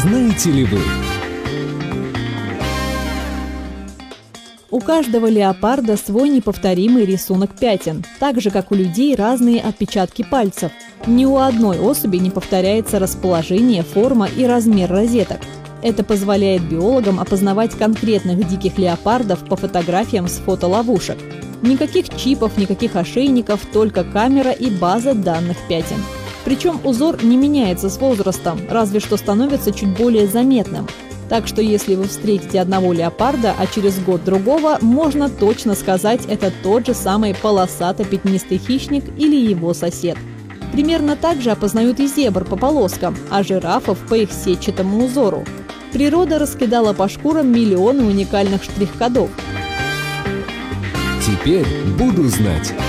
Знаете ли вы? У каждого леопарда свой неповторимый рисунок пятен, так же, как у людей разные отпечатки пальцев. Ни у одной особи не повторяется расположение, форма и размер розеток. Это позволяет биологам опознавать конкретных диких леопардов по фотографиям с фотоловушек. Никаких чипов, никаких ошейников, только камера и база данных пятен. Причем узор не меняется с возрастом, разве что становится чуть более заметным. Так что если вы встретите одного леопарда, а через год другого, можно точно сказать, это тот же самый полосато-пятнистый хищник или его сосед. Примерно так же опознают и зебр по полоскам, а жирафов по их сетчатому узору. Природа раскидала по шкурам миллионы уникальных штрих-кодов. Теперь буду знать.